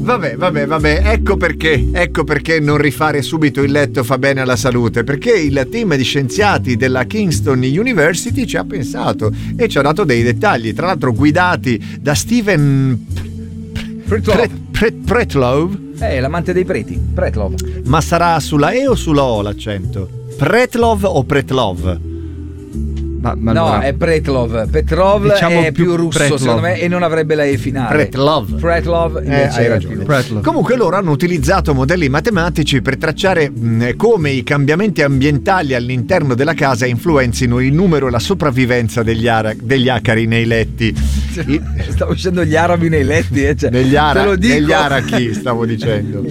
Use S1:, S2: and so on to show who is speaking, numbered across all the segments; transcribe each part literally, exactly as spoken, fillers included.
S1: Vabbè, vabbè, vabbè, ecco perché, ecco perché non rifare subito il letto fa bene alla salute, perché il team di scienziati della Kingston University ci ha pensato e ci ha dato dei dettagli, tra l'altro guidati da Steven
S2: Pretlove.
S1: Pre- Pretlove.
S2: Eh, l'amante dei preti, Pretlove.
S1: Ma sarà sulla E o sulla O l'accento? Pretlove o Pretlove?
S2: Ma, ma no, allora, è Pretlov. Petrov diciamo è più, più russo, Pretlov, secondo me, e non avrebbe la E finale.
S1: Pretlov.
S2: Pretlov invece
S1: eh, hai ragione. Pretlov. Comunque loro hanno utilizzato modelli matematici per tracciare mh, come i cambiamenti ambientali all'interno della casa influenzino il numero e la sopravvivenza degli, ara- degli acari nei letti.
S2: I... Stavo dicendo gli arabi nei letti, eh? Cioè,
S1: degli, ara- degli arachi, stavo dicendo.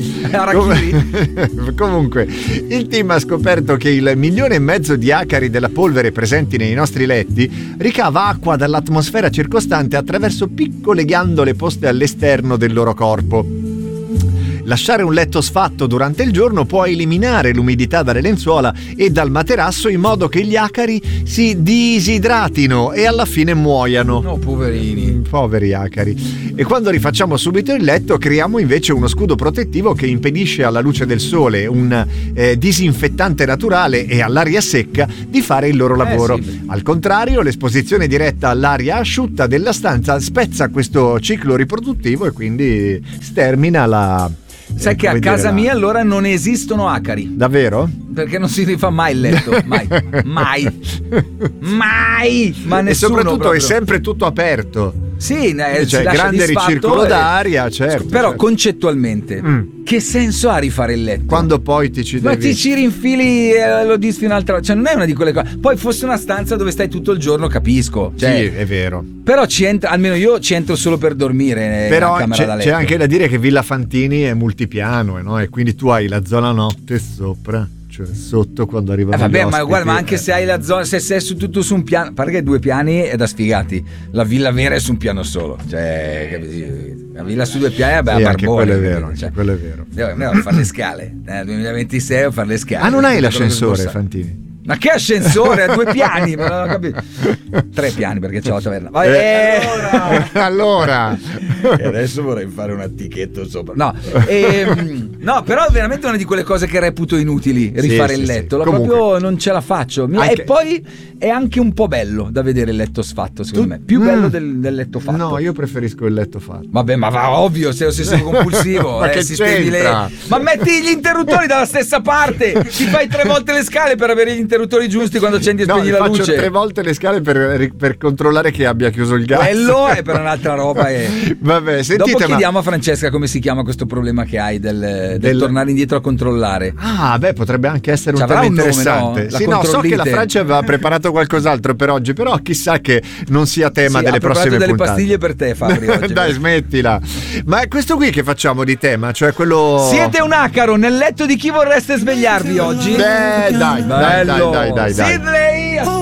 S1: Com- Comunque, il team ha scoperto che il milione e mezzo di acari della polvere presenti nei nostri letti ricava acqua dall'atmosfera circostante attraverso piccole ghiandole poste all'esterno del loro corpo. Lasciare un letto sfatto durante il giorno può eliminare l'umidità dalle lenzuola e dal materasso in modo che gli acari si disidratino e alla fine muoiano.
S2: No, poverini.
S1: Poveri acari. E quando rifacciamo subito il letto creiamo invece uno scudo protettivo che impedisce alla luce del sole, un eh, disinfettante naturale e all'aria secca di fare il loro lavoro.
S2: Eh, sì.
S1: Al contrario, l'esposizione diretta all'aria asciutta della stanza spezza questo ciclo riproduttivo e quindi stermina la...
S2: Sai che a casa mia allora non esistono acari.
S1: Davvero?
S2: Perché non si rifà mai il letto. Mai. Mai. Mai. Ma nessuno.
S1: E soprattutto
S2: proprio.
S1: È sempre tutto aperto.
S2: Sì, eh,
S1: cioè grande ricircolo e... d'aria, certo.
S2: Però
S1: certo.
S2: concettualmente, mm. che senso ha rifare il letto?
S1: Quando poi ti ci devi...
S2: Ma ti ci rinfili e lo disfi un'altra... Cioè non è una di quelle cose... Poi fosse una stanza dove stai tutto il giorno, capisco. Cioè,
S1: sì, è vero.
S2: Però ci entra, almeno io ci entro solo per dormire.
S1: Però
S2: camera
S1: c'è,
S2: da letto.
S1: c'è anche da dire che Villa Fantini è multipiano, no? E quindi tu hai la zona notte sopra, cioè sotto quando arrivano
S2: eh, vabbè,
S1: gli ospiti.
S2: Ma guarda, ma anche
S1: eh.
S2: se hai la zona, se sei su tutto su un piano, a parte che due piani è da sfigati. La villa vera è su un piano solo. Cioè, capisci? La villa su due piani è beh,
S1: sì,
S2: a
S1: anche
S2: Barbone,
S1: quello è vero,
S2: cioè,
S1: quello è vero.
S2: Devo, devo fare le scale. Nel duemilaventisei devo fare le scale.
S1: Ah, non hai l'ascensore, Fantini?
S2: Ma che ascensore? A due piani? Ma non ho capito. Tre piani perché c'è la taverna. Vai,
S1: eh, allora, allora.
S2: E adesso vorrei fare un attichetto sopra. No, ehm, no, però è veramente una di quelle cose che reputo inutili rifare
S1: sì,
S2: il
S1: sì,
S2: letto.
S1: sì.
S2: La proprio non ce la faccio. Mi,
S1: anche...
S2: E poi è anche un po' bello da vedere il letto sfatto, secondo tu... me. Più mm. bello del, del letto fatto.
S1: No, io preferisco il letto fatto.
S2: Vabbè, ma va ovvio, sei ossessivo compulsivo.
S1: ma
S2: eh,
S1: che
S2: si
S1: c'entra?
S2: Le... Ma metti gli interruttori dalla stessa parte. Ti fai tre volte le scale per avere gli interruttori giusti quando accendi e spegni
S1: no,
S2: la luce.
S1: Faccio tre volte le scale per, per controllare che abbia chiuso il gas.
S2: Quello è per un'altra roba. E...
S1: Vabbè, sentite,
S2: dopo chiediamo
S1: ma...
S2: a Francesca come si chiama questo problema che hai del, del,
S1: del...
S2: tornare indietro a controllare.
S1: Ah, beh, potrebbe anche essere un
S2: Ci
S1: tema
S2: un
S1: interessante.
S2: Nome, no?
S1: Sì, no, so che la Francia aveva preparato qualcos'altro per oggi, però chissà che non sia tema
S2: sì,
S1: delle prossime
S2: delle
S1: puntate.
S2: pastiglie per te, Fabri, oggi.
S1: Dai, smettila. Ma è questo qui che facciamo di tema, cioè quello...
S2: Siete un acaro nel letto di chi vorreste svegliarvi oggi?
S1: Beh, dai, dai, dai, dai, dai, dai.
S2: Sidley!